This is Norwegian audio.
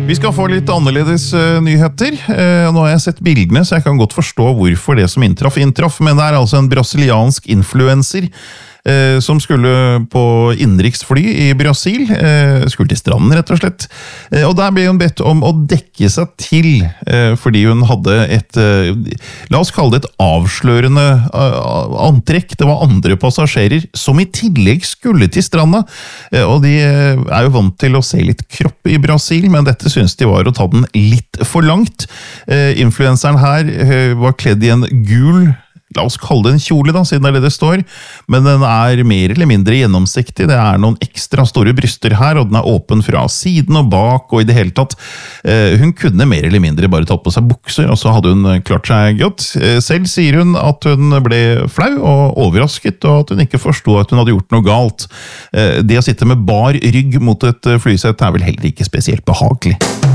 Vi skal få litt annerledes nyheter. Nå har jeg sett bildene, så jeg kan godt forstå hvorfor det som inntraff. Men det altså en brasiliansk influencer som skulle på innenriksfly i Brasil, skulle til stranden rett og slett. Og der ble hun bedt om å dekke seg til, fordi hun hadde et, la oss kalle det et avslørende antrekk. Det var andre passasjerer som i tillegg skulle til stranda, og de jo vant til å se litt kropp i Brasil, men dette synes de var å ta den litt for langt. Influenseren her var kledd i en gul, la oss kalle det en kjole da, siden det det står, men den mer eller mindre gjennomsiktig. Det noen ekstra store bryster her, og den åpen fra siden og bak, og i det hele tatt. Hun kunne mer eller mindre bare tatt på seg bukser, og så hadde hun klart seg godt. Selv sier hun at hun ble flau og overrasket, og at hun ikke forstod at hun hadde gjort noe galt. Det å sitte med bar rygg mot et flysett vel heller ikke spesielt behagelig.